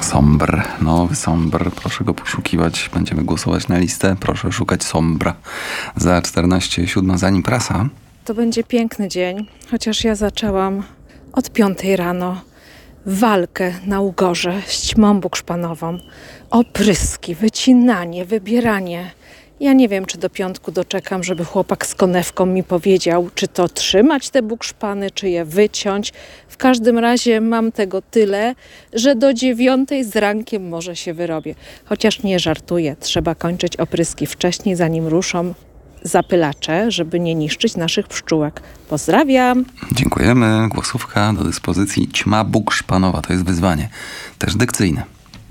Sombr, nowy Sombr, proszę go poszukiwać, będziemy głosować na listę, proszę szukać Sombra. Za 14:07, zanim prasa. To będzie piękny dzień, chociaż ja zaczęłam od 5 rano walkę na ugorze z ćmą bukszpanową. Opryski, wycinanie, wybieranie. Ja nie wiem, czy do piątku doczekam, żeby chłopak z konewką mi powiedział, czy to trzymać te bukszpany, czy je wyciąć. W każdym razie mam tego tyle, że do 9 z rankiem może się wyrobię. Chociaż nie żartuję, trzeba kończyć opryski wcześniej, zanim ruszą zapylacze, żeby nie niszczyć naszych pszczółek. Pozdrawiam! Dziękujemy. Głosówka do dyspozycji. Ćma bukszpanowa to jest wyzwanie. Też dykcyjne.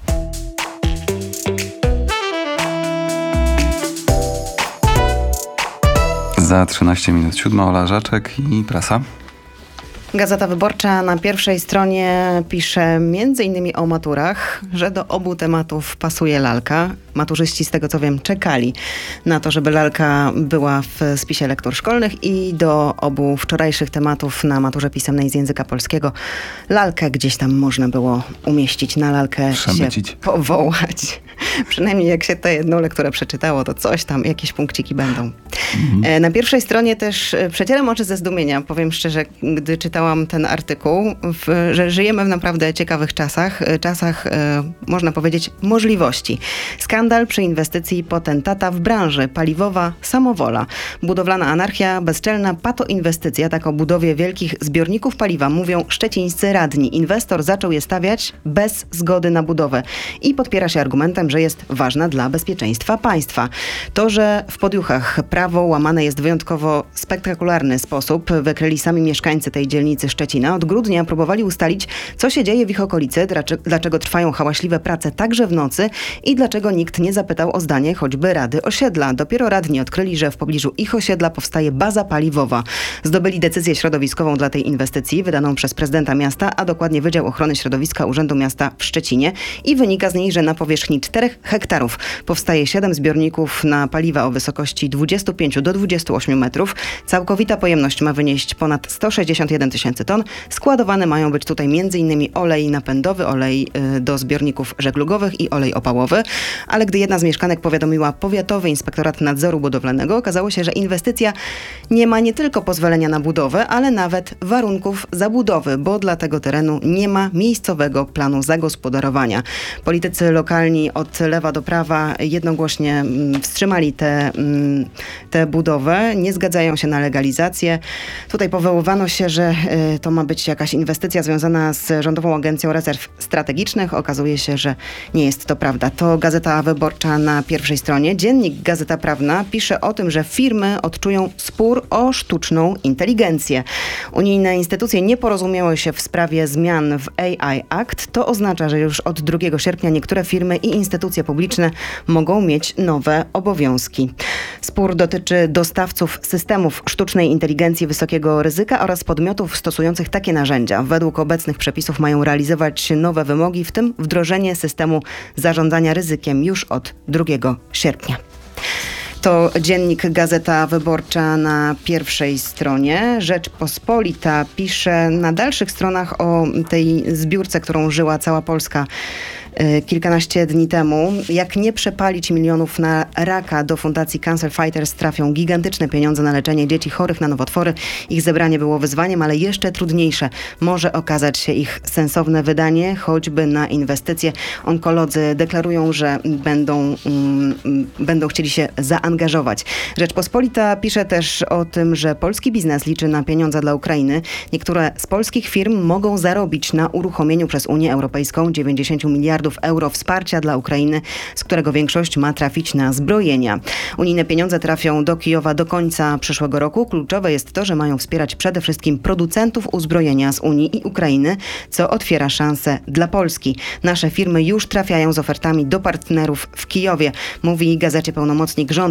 Za 13:07 Ola Żaczek i prasa. Gazeta Wyborcza na pierwszej stronie pisze m.in. o maturach, że do obu tematów pasuje lalka. Maturzyści, z tego co wiem, czekali na to, żeby lalka była w spisie lektur szkolnych i do obu wczorajszych tematów na maturze pisemnej z języka polskiego lalkę gdzieś tam można było umieścić, na lalkę przemycić, się powołać. Przynajmniej jak się tę jedną lekturę przeczytało, to coś tam, jakieś punkciki będą. Na pierwszej stronie też przecieram oczy ze zdumienia. Powiem szczerze, gdy czytałam ten artykuł, że żyjemy w naprawdę ciekawych czasach. Można powiedzieć, możliwości. Skandal przy inwestycji potentata w branży. Paliwowa samowola. Budowlana anarchia, bezczelna patoinwestycja. Tak o budowie wielkich zbiorników paliwa mówią szczecińscy radni. Inwestor zaczął je stawiać bez zgody na budowę i podpiera się argumentem, że jest ważna dla bezpieczeństwa państwa. To, że w Podjuchach prawo łamane jest w wyjątkowo spektakularny sposób, wykryli sami mieszkańcy tej dzielnicy Szczecina. Od grudnia próbowali ustalić, co się dzieje w ich okolicy, dlaczego trwają hałaśliwe prace także w nocy i dlaczego nikt nie zapytał o zdanie choćby Rady Osiedla. Dopiero radni odkryli, że w pobliżu ich osiedla powstaje baza paliwowa. Zdobyli decyzję środowiskową dla tej inwestycji, wydaną przez prezydenta miasta, a dokładnie Wydział Ochrony Środowiska Urzędu Miasta w Szczecinie i wynika z niej, że na powierzchni 4 hektarów powstaje 7 zbiorników na paliwa o wysokości 25 do 28 metrów. Całkowita pojemność ma wynieść ponad 161 tysięcy ton. Składowane mają być tutaj m.in. olej napędowy, olej do zbiorników żeglugowych i olej opałowy. Ale gdy jedna z mieszkanek powiadomiła Powiatowy Inspektorat Nadzoru Budowlanego, okazało się, że inwestycja nie ma nie tylko pozwolenia na budowę, ale nawet warunków zabudowy, bo dla tego terenu nie ma miejscowego planu zagospodarowania. Politycy lokalni od lewa do prawa jednogłośnie wstrzymali tę budowę, nie zgadzają się na legalizację. Tutaj powoływano się, że to ma być jakaś inwestycja związana z Rządową Agencją Rezerw Strategicznych. Okazuje się, że nie jest to prawda. To Gazeta Wyborcza na pierwszej stronie. Dziennik Gazeta Prawna pisze o tym, że firmy odczują spór o sztuczną inteligencję. Unijne instytucje nie porozumiały się w sprawie zmian w AI Act. To oznacza, że już od 2 sierpnia niektóre firmy i instytucje publiczne mogą mieć nowe obowiązki. Spór dotyczy dostawców systemów sztucznej inteligencji wysokiego ryzyka oraz podmiotów stosujących takie narzędzia. Według obecnych przepisów mają realizować nowe wymogi, w tym wdrożenie systemu zarządzania ryzykiem już od 2 sierpnia. To dziennik Gazeta Wyborcza na pierwszej stronie. Rzeczpospolita pisze na dalszych stronach o tej zbiórce, którą żyła cała Polska kilkanaście dni temu. Jak nie przepalić milionów na raka, do Fundacji Cancer Fighters trafią gigantyczne pieniądze na leczenie dzieci chorych na nowotwory. Ich zebranie było wyzwaniem, ale jeszcze trudniejsze może okazać się ich sensowne wydanie, choćby na inwestycje. Onkolodzy deklarują, że będą chcieli się zaangażować. Rzeczpospolita pisze też o tym, że polski biznes liczy na pieniądze dla Ukrainy. Niektóre z polskich firm mogą zarobić na uruchomieniu przez Unię Europejską 90 miliardów euro wsparcia dla Ukrainy, z którego większość ma trafić na zbrojenia. Unijne pieniądze trafią do Kijowa do końca przyszłego roku. Kluczowe jest to, że mają wspierać przede wszystkim producentów uzbrojenia z Unii i Ukrainy, co otwiera szanse dla Polski. Nasze firmy już trafiają z ofertami do partnerów w Kijowie, mówi gazecie pełnomocnik rządu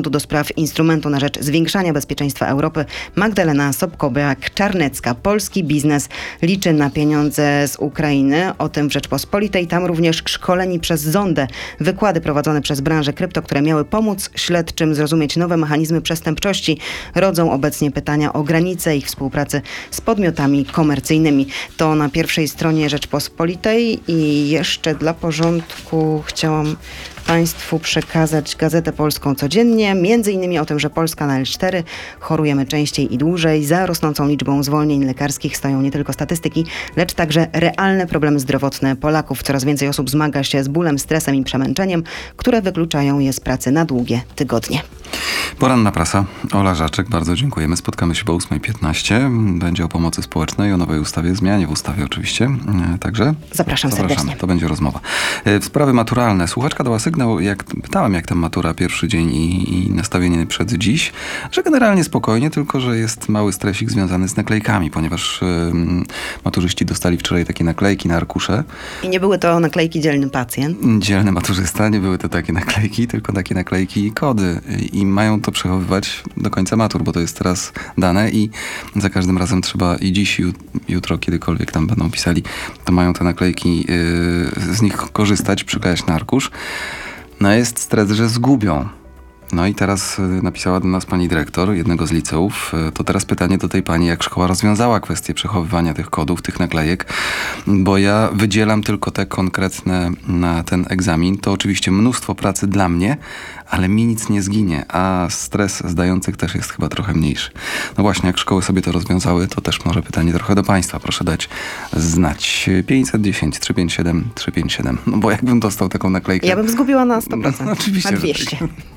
Rządu do spraw Instrumentu na rzecz Zwiększania Bezpieczeństwa Europy Magdalena Sobkowiak-Czarnecka. Polski biznes liczy na pieniądze z Ukrainy. O tym w Rzeczpospolitej. Tam również szkoleni przez Zondę wykłady prowadzone przez branżę krypto, które miały pomóc śledczym zrozumieć nowe mechanizmy przestępczości. Rodzą obecnie pytania o granice ich współpracy z podmiotami komercyjnymi. To na pierwszej stronie Rzeczpospolitej i jeszcze dla porządku chciałam Państwu przekazać Gazetę Polską codziennie, między innymi o tym, że Polska na L4 chorujemy częściej i dłużej. Za rosnącą liczbą zwolnień lekarskich stoją nie tylko statystyki, lecz także realne problemy zdrowotne Polaków. Coraz więcej osób zmaga się z bólem, stresem i przemęczeniem, które wykluczają je z pracy na długie tygodnie. Poranna prasa. Ola Żaczek, bardzo dziękujemy. Spotkamy się po 8:15. Będzie o pomocy społecznej, o nowej ustawie, zmianie w ustawie oczywiście. Także Zapraszam serdecznie. To będzie rozmowa. Sprawy maturalne. Słuchaczka dała sygnał, pytałem jak tam matura pierwszy dzień i nastawienie przed dziś, że generalnie spokojnie, tylko że jest mały stresik związany z naklejkami, ponieważ maturzyści dostali wczoraj takie naklejki na arkusze. I nie były to naklejki dzielny pacjent. Dzielny maturzysta, nie były to takie naklejki, tylko takie naklejki i kody. I mają to przechowywać do końca matur, bo to jest teraz dane i za każdym razem trzeba i dziś, jutro, kiedykolwiek tam będą pisali, to mają te naklejki z nich korzystać, przyklejać na arkusz. No jest stres, że zgubią. No i teraz napisała do nas pani dyrektor jednego z liceów. To teraz pytanie do tej pani, jak szkoła rozwiązała kwestię przechowywania tych kodów, tych naklejek, bo ja wydzielam tylko te konkretne na ten egzamin. To oczywiście mnóstwo pracy dla mnie, ale mi nic nie zginie, a stres zdających też jest chyba trochę mniejszy. No właśnie, jak szkoły sobie to rozwiązały, to też może pytanie trochę do państwa. Proszę dać znać. 510 357 357. No bo jakbym dostał taką naklejkę... Ja bym zgubiła na 100%. No, oczywiście, na że 200. tak.